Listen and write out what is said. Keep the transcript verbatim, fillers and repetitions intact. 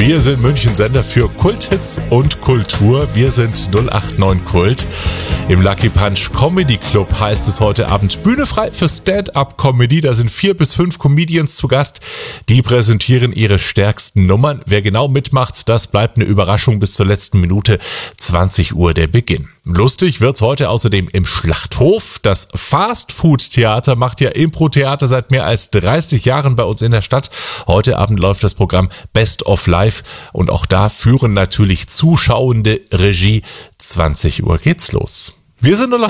Wir sind München Sender für Kulthits und Kultur. Wir sind null acht neun Kult. Im Lucky Punch Comedy Club heißt es heute Abend Bühne frei für Stand-Up-Comedy. Da sind vier bis fünf Comedians zu Gast. Die präsentieren ihre stärksten Nummern. Wer genau mitmacht, das bleibt eine Überraschung bis zur letzten Minute. zwanzig Uhr der Beginn. Lustig wird's heute außerdem im Schlachthof. Das Fast-Food-Theater macht ja Impro-Theater seit mehr als dreißig Jahren bei uns in der Stadt. Heute Abend läuft das Programm Best of Life und auch da führen natürlich Zuschauende Regie. zwanzig Uhr geht's los. Wir sind nur